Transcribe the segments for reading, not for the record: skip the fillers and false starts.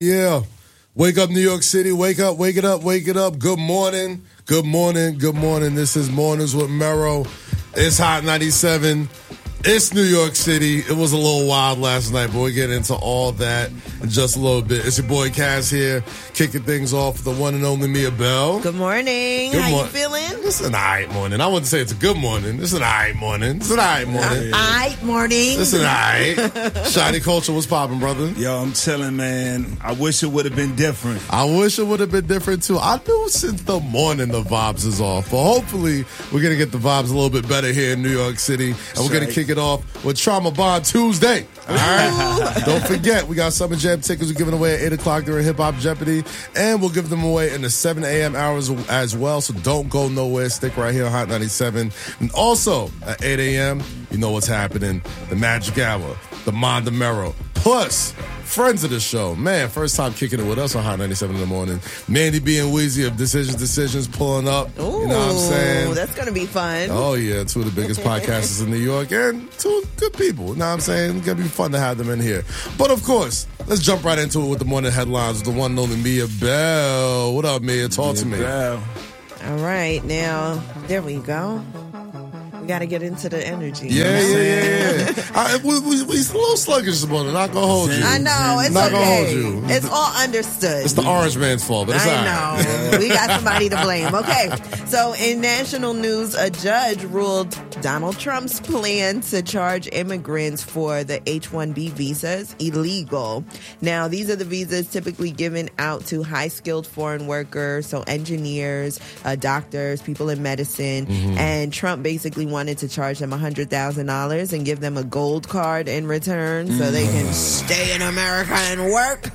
Yeah. Wake up, New York City. Wake up, wake it up, wake it up. Good morning. Good morning. Good morning. This is Mornings with Mero. It's Hot 97. It's New York City. It was a little wild last night, but we'll get into all that in just a little bit. It's your boy Cass here, kicking things off with the one and only Mia Bell. Good morning. How you feeling? It's an alright morning. I wouldn't say it's a good morning. It's an alright morning. It's an alright morning. Alright morning. It's an alright. Shiny Culture was popping, brother. Yo, I'm telling, man, I wish it would have been different. I wish it would have been different, too. I knew since the morning the vibes is off. But hopefully, we're going to get the vibes a little bit better here in New York City. And we're going to kick it off with Trauma Bond Tuesday. All right? Don't forget, we got Summer Jam tickets we're giving away at 8 o'clock during Hip Hop Jeopardy. And we'll give them away in the 7 a.m. hours as well. So don't go nowhere. Stick right here on Hot 97. And also, at 8 a.m., you know what's happening. The Magic Hour, the Mondo Mero. Plus, friends of the show. Man, first time kicking it with us on Hot 97 in the morning. Mandy B and Weezy of Decisions pulling up. Ooh, you know what I'm saying? That's going to be fun. Oh, yeah. Two of the biggest podcasters in New York and two good people. You know what I'm saying? It's going to be fun to have them in here. But, of course, let's jump right into it with the morning headlines with the one and only Mia Bell. What up, Mia? Talk to me. Bell. All right. Now, there we go. We got to get into the energy. Yeah. We're a little sluggish this morning. Not going to hold you. I know. It's not okay. Not going to hold you. It's all understood. It's the orange man's fault, but it's all right. I know. We got somebody to blame. Okay. So in national news, a judge ruled Donald Trump's plan to charge immigrants for the H-1B visas illegal. Now, these are the visas typically given out to high-skilled foreign workers, so engineers, doctors, people in medicine, and Trump basically wanted to charge them $100,000 and give them a gold card in return so they can stay in America and work.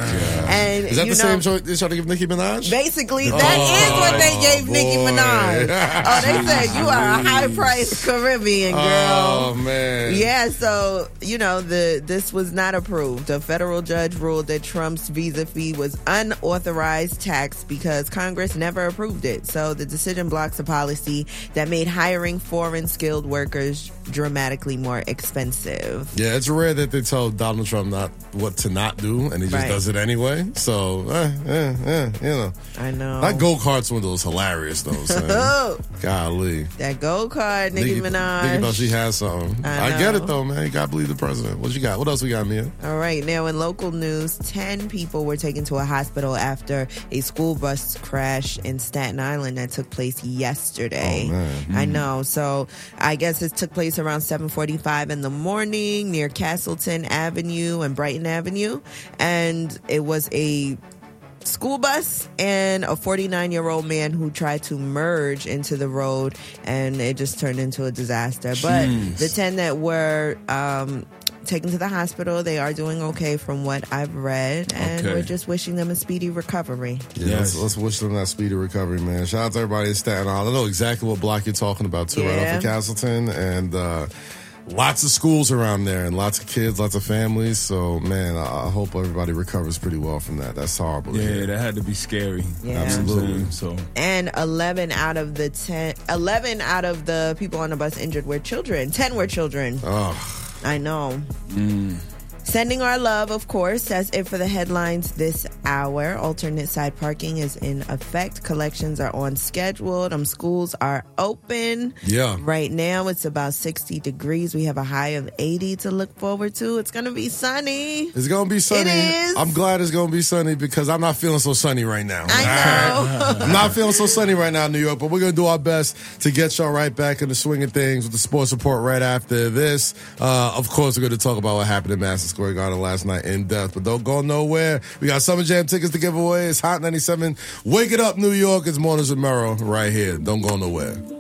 And is that the same choice they tried to give Nicki Minaj? Basically, that is what they gave Nicki Minaj. They said, you are a high-priced Caribbean girl. Oh, man. Yeah, so, this was not approved. A federal judge ruled that Trump's visa fee was unauthorized tax because Congress never approved it. So the decision blocks a policy that made hiring foreign skilled workers dramatically more expensive. Yeah, it's rare that they tell Donald Trump what to not do, and he just does it anyway. So, I know. That gold card swindle is hilarious, though. So. Golly. That gold card, Nicki Minaj. Nicki thought she had something. I get it, though, man. You gotta believe the president. What you got? What else we got, Mia? All right. Now, in local news, 10 people were taken to a hospital after a school bus crash in Staten Island that took place yesterday. Oh, man. I know. So, I guess it took place around 7:45 in the morning near Castleton Avenue and Brighton Avenue. And it was a school bus and a 49-year-old man who tried to merge into the road, and it just turned into a disaster. Jeez. But the 10 that were taken to the hospital, they are doing okay from what I've read, and we're just wishing them a speedy recovery. Yeah, let's wish them that speedy recovery, man. Shout out to everybody in Staten Island. I know exactly what block you're talking about, too, right off of Castleton, and lots of schools around there and lots of kids, lots of families. So, man, I hope everybody recovers pretty well from that. That's horrible. Yeah, that had to be scary. Yeah. Absolutely. So, and 11 out of the people on the bus injured were children. 10 were children. Oh. I know. Sending our love, of course. That's it for the headlines this hour. Alternate side parking is in effect. Collections are on schedule. Schools are open. Yeah. Right now, it's about 60 degrees. We have a high of 80 to look forward to. It's going to be sunny. It's going to be sunny. It is. I'm glad it's going to be sunny because I'm not feeling so sunny right now. I know. I'm not feeling so sunny right now in New York, but we're going to do our best to get y'all right back in the swing of things with the sports report right after this. Of course, we're going to talk about what happened in Madison Square Garden last night in depth, but don't go nowhere. We got Summer Jam tickets to give away. It's Hot 97. Wake it up, New York. It's Mornings with Mero right here. Don't go nowhere.